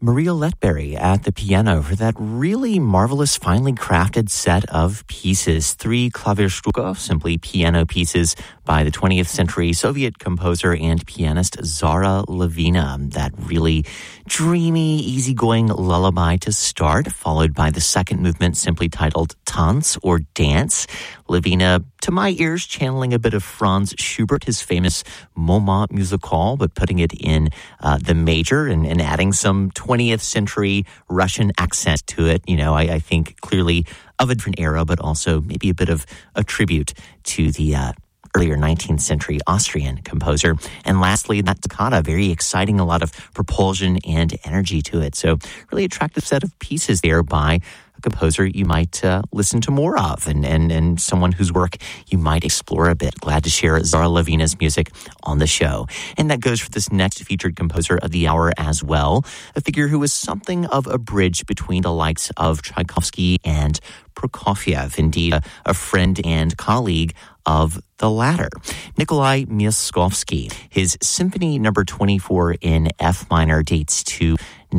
Maria Letberry at the piano for that really marvelous, finely crafted set of pieces. 3 Klavierstücke, simply piano pieces by the 20th century Soviet composer and pianist Zara Levina. That really dreamy, easygoing lullaby to start, followed by the second movement simply titled Tanz or Dance. Levina, to my ears, channeling a bit of Franz Schubert, his famous Moment musical, but putting it in the major and adding some 20th century Russian accent to it. You know, I think clearly of a different era, but also maybe a bit of a tribute to the earlier 19th century Austrian composer. And lastly, that toccata, very exciting, a lot of propulsion and energy to it. So really attractive set of pieces there by a composer you might listen to more of and someone whose work you might explore a bit. Glad to share Zara Levina's music on the show. And that goes for this next featured composer of the hour as well, a figure who was something of a bridge between the likes of Tchaikovsky and Prokofiev, indeed a friend and colleague of the latter. Nikolai Myaskovsky. His Symphony number 24 in F minor dates to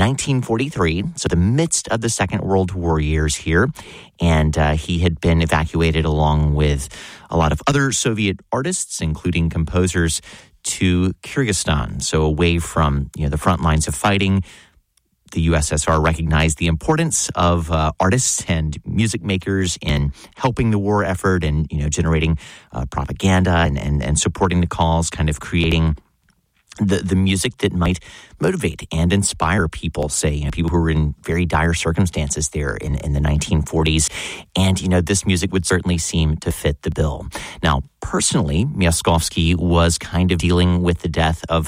1943, so the midst of the Second World War years here, and he had been evacuated along with a lot of other Soviet artists, including composers, to Kyrgyzstan, so away from the front lines of fighting. The USSR recognized the importance of artists and music makers in helping the war effort and, generating propaganda and supporting the cause, kind of creating the music that might motivate and inspire people, say, people who were in very dire circumstances there in the 1940s. And, this music would certainly seem to fit the bill. Now, personally, Myaskovsky was kind of dealing with the death of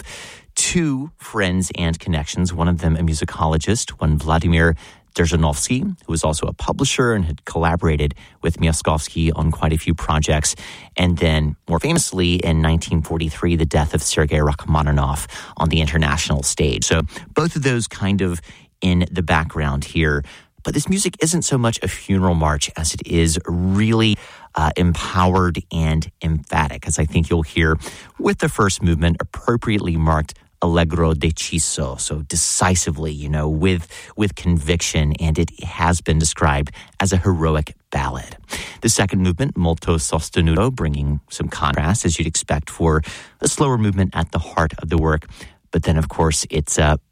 2 friends and connections, one of them a musicologist, one Vladimir Derzhanovsky, who was also a publisher and had collaborated with Myaskovsky on quite a few projects. And then, more famously, in 1943, the death of Sergei Rachmaninoff on the international stage. So both of those kind of in the background here. But this music isn't so much a funeral march as it is really empowered and emphatic, as I think you'll hear with the first movement, appropriately marked Allegro deciso, so decisively, with conviction, and it has been described as a heroic ballad. The second movement, Molto sostenuto, bringing some contrast, as you'd expect for a slower movement at the heart of the work. But then, of course, it's